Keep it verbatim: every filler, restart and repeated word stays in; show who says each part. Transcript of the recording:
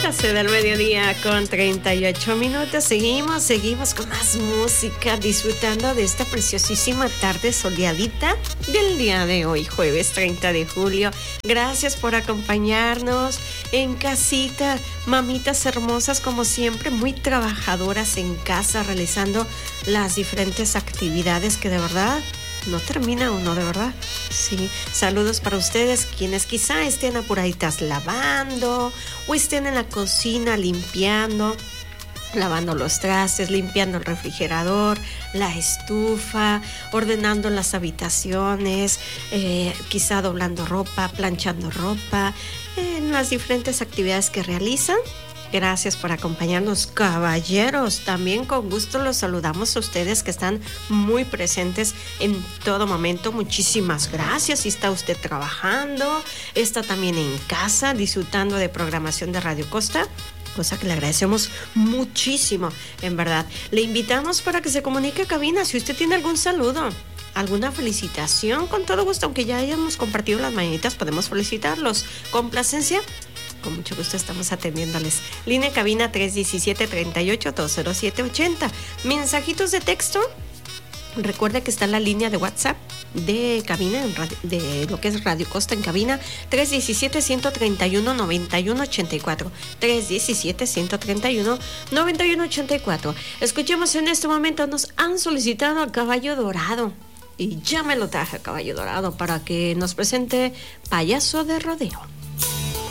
Speaker 1: doce del mediodía con treinta y ocho minutos. Seguimos, seguimos con más música, disfrutando de esta preciosísima tarde soleadita del día de hoy, jueves treinta de julio. Gracias por acompañarnos en casita, mamitas hermosas, como siempre, muy trabajadoras en casa, realizando las diferentes actividades que de verdad no termina uno, de verdad. Sí, saludos para ustedes, quienes quizá estén apuraditas lavando o estén en la cocina limpiando, lavando los trastes, limpiando el refrigerador, la estufa, ordenando las habitaciones, eh, quizá doblando ropa, planchando ropa, en las diferentes actividades que realizan. Gracias por acompañarnos, caballeros. También con gusto los saludamos a ustedes que están muy presentes en todo momento. Muchísimas gracias. Si está usted trabajando, está también en casa disfrutando de programación de Radio Costa, cosa que le agradecemos muchísimo, en verdad. Le invitamos para que se comunique a cabina si usted tiene algún saludo, alguna felicitación, con todo gusto. Aunque ya hayamos compartido las mañanitas, podemos felicitarlos. Complacencia, con mucho gusto estamos atendiéndoles. Línea cabina tres uno siete, tres ocho, dos cero siete ocho cero. Mensajitos de texto. Recuerde que está la línea de WhatsApp de cabina, de lo que es Radio Costa en cabina, tres uno siete, uno tres uno, nueve uno ocho cuatro. tres uno siete, uno tres uno, nueve uno ocho cuatro. Escuchemos en este momento, nos han solicitado al Caballo Dorado. Y ya me lo traje, Caballo Dorado, para que nos presente Payaso de Rodeo.